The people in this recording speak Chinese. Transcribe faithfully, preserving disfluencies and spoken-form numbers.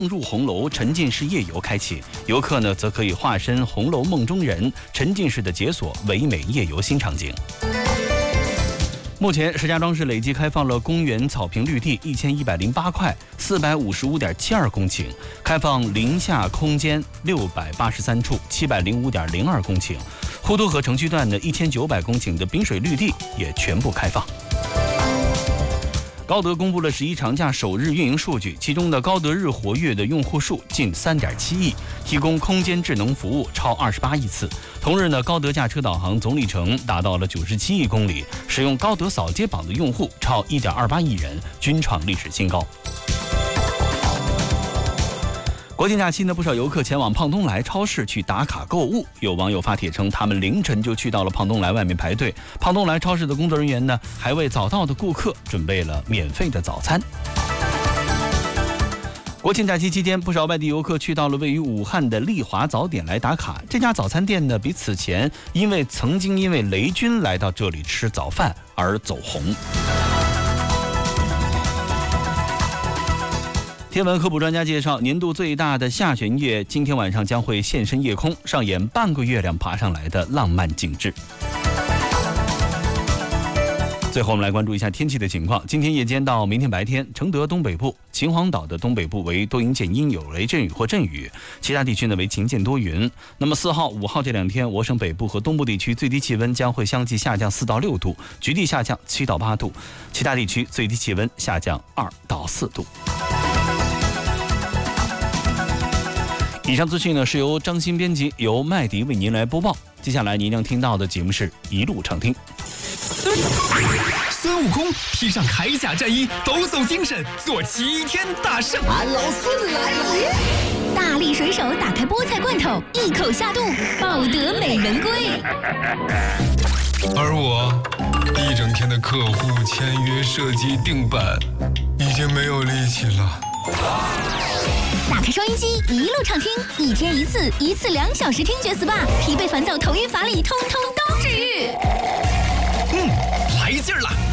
入红楼沉浸式夜游开启，游客呢则可以化身红楼梦中人，沉浸式的解锁唯美夜游新场景。目前，石家庄市累计开放了公园草坪绿地一千一百零八块，四百五十五点七二公顷，开放林下空间六百八十三处，七百零五点零二公顷。滹沱河城区段的一千九百公顷的滨水绿地也全部开放。高德公布了十一长假首日运营数据，其中的高德日活跃的用户数近三点七亿，提供空间智能服务超二十八亿次。同日呢，高德驾车导航总里程达到了九十七亿公里，使用高德扫街榜的用户超一点二八亿人，均创历史新高。国庆假期呢，不少游客前往胖东来超市去打卡购物。有网友发帖称，他们凌晨就去到了胖东来外面排队。胖东来超市的工作人员呢，还为早到的顾客准备了免费的早餐。国庆假期期间，不少外地游客去到了位于武汉的丽华早点来打卡。这家早餐店呢，比此前因为曾经因为雷军来到这里吃早饭而走红。天文科普专家介绍，年度最大的下弦月今天晚上将会现身夜空，上演半个月亮爬上来的浪漫景致。最后我们来关注一下天气的情况。今天夜间到明天白天，承德东北部、秦皇岛的东北部为多云见阴，有雷阵雨或阵雨，其他地区呢为晴见多云。那么四号、五号这两天，我省北部和东部地区最低气温将会相继下降四到六度，局地下降七到八度，其他地区最低气温下降二到四度。以上资讯呢是由张鑫编辑，由麦迪为您来播报。接下来您将听到的节目是一路畅听。 孙悟空披上铠甲战衣，抖擞精神，做齐天大圣。 俺老孙来了！ 大力水手打开菠菜罐头，一口下肚，抱得美人归。 而我一整天的客户签约、设计、定版，已经没有力气了。 打开收音机，一路畅听，一天一次，一次两小时听觉 S P A， 疲惫烦躁、头晕乏力，通通都治愈。 嗯，来劲儿了！